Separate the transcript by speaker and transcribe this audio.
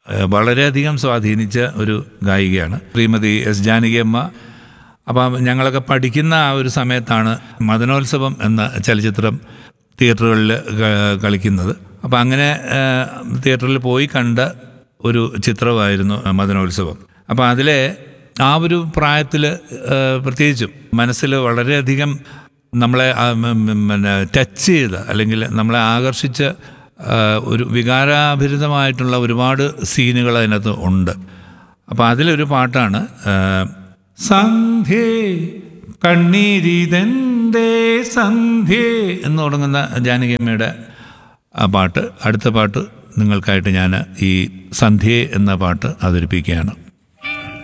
Speaker 1: വളരെയധികം സ്വാധീനിച്ച ഒരു ഗായികയാണ് ശ്രീമതി എസ് ജാനകിയമ്മ. അപ്പം ഞങ്ങളൊക്കെ പഠിക്കുന്ന ആ ഒരു സമയത്താണ് മദനോത്സവം എന്ന ചലച്ചിത്രം തിയേറ്ററുകളിൽ കളിക്കുന്നത്. അപ്പം അങ്ങനെ തിയേറ്ററിൽ പോയി കണ്ട ഒരു ചിത്രമായിരുന്നു മദനോത്സവം. അപ്പോൾ അതിലെ ആ ഒരു പ്രായത്തിൽ പ്രത്യേകിച്ചും മനസ്സിൽ വളരെയധികം നമ്മളെ ടച്ച് ചെയ്ത അല്ലെങ്കിൽ നമ്മളെ ആകർഷിച്ച ഒരു വികാരാഭിരിതമായിട്ടുള്ള ഒരുപാട് സീനുകൾ അതിനകത്ത് ഉണ്ട്. അപ്പോൾ അതിലൊരു പാട്ടാണ് സന്ധ്യേ കണ്ണീരിതെന്തേ സന്ധ്യേ എന്ന് തുടങ്ങുന്ന ജാനകിയമ്മയുടെ ആ പാട്ട്. അടുത്ത പാട്ട് നിങ്ങൾക്കായിട്ട് ഞാൻ ഈ സന്ധ്യേ എന്ന പാട്ട് അവതരിപ്പിക്കുകയാണ്.